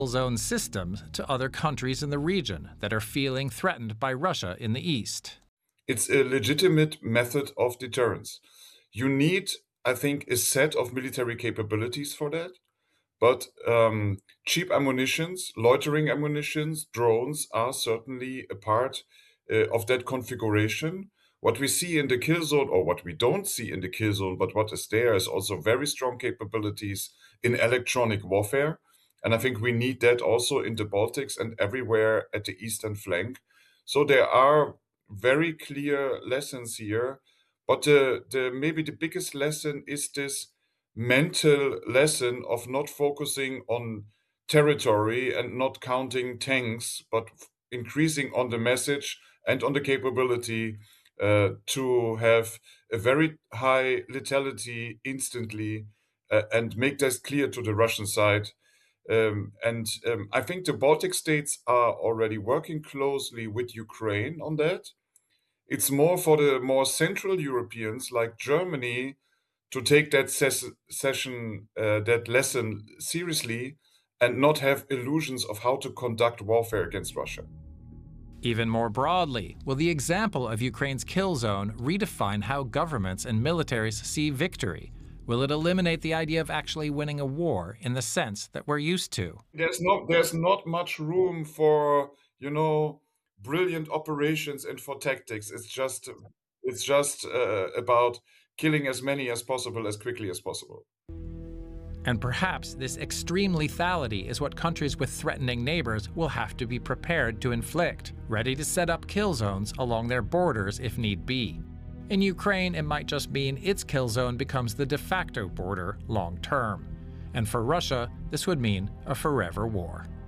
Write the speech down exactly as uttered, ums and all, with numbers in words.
zone systems to other countries in the region that are feeling threatened by Russia in the east. It's a legitimate method of deterrence. You need, I think, a set of military capabilities for that. But um, cheap ammunitions, loitering ammunitions, drones are certainly a part uh, of that configuration. What we see in the kill zone, or what we don't see in the kill zone, but what is there is also very strong capabilities in electronic warfare. And I think we need that also in the Baltics and everywhere at the eastern flank. So there are very clear lessons here. But the, the maybe the biggest lesson is this mental lesson of not focusing on territory and not counting tanks, but f- increasing on the message and on the capability uh, to have a very high lethality instantly uh, and make this clear to the Russian side. Um, and um, I think the Baltic states are already working closely with Ukraine on that. It's more for the more central Europeans like Germany to take that ses- session, uh, that lesson seriously and not have illusions of how to conduct warfare against Russia. Even more broadly, will the example of Ukraine's kill zone redefine how governments and militaries see victory? Will it eliminate the idea of actually winning a war in the sense that we're used to? There's not there's not much room for, you know, brilliant operations and for tactics. It's just it's just uh, about killing as many as possible as quickly as possible. And perhaps this extreme lethality is what countries with threatening neighbors will have to be prepared to inflict, ready to set up kill zones along their borders if need be. In Ukraine, it might just mean its kill zone becomes the de facto border long term. And for Russia, this would mean a forever war.